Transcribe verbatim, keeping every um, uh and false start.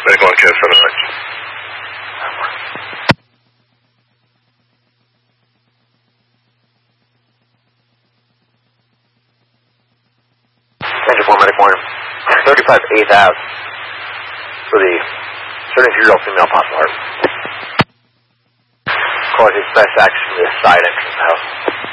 Medical on K seven H. Engine four, medic one. thirty-five eighth Ave for the thirty-three-year-old female possible heart. Causing best action to the side entrance of the house.